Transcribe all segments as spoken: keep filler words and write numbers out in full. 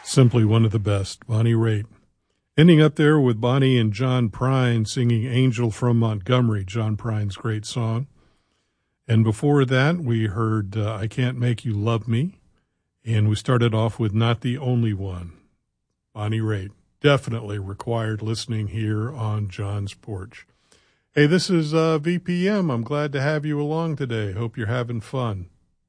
Simply one of the best, Bonnie Raitt. Ending up there with Bonnie and John Prine singing Angel from Montgomery, John Prine's great song. And before that, we heard uh, I Can't Make You Love Me. And we started off with Not the Only One, Bonnie Raitt. Definitely required listening here on John's Porch. Hey, this is uh, V P M. I'm glad to have you along today. Hope you're having fun.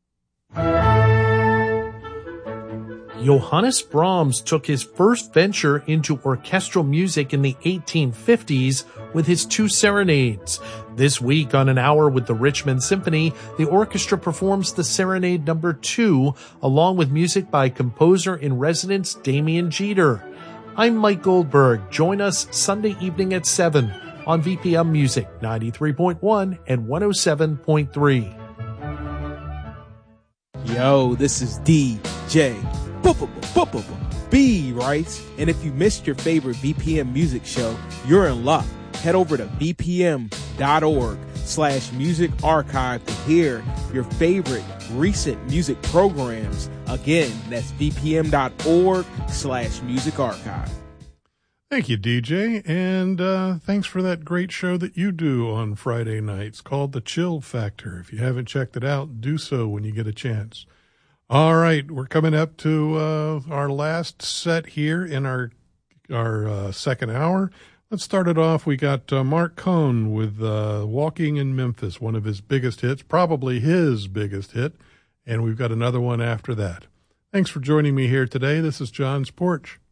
Johannes Brahms took his first venture into orchestral music in the eighteen fifties with his two serenades. This week on An Hour with the Richmond Symphony, the orchestra performs the Serenade number two, along with music by composer-in-residence Damien Jeter. I'm Mike Goldberg. Join us Sunday evening at seven on V P M Music ninety-three point one and one oh seven point three. Yo, this is D J B, right? And if you missed your favorite V P M music show, you're in luck. Head over to vpm.org slash music archive to hear your favorite recent music programs. Again, that's vpm.org slash music archive. Thank you, D J, and uh, thanks for that great show that you do on Friday nights called The Chill Factor. If you haven't checked it out, do so when you get a chance. All right, we're coming up to uh, our last set here in our our uh, second hour. Let's start it off. We got uh, Mark Cohn with uh, Walking in Memphis, one of his biggest hits, probably his biggest hit, and we've got another one after that. Thanks for joining me here today. This is John's Porch.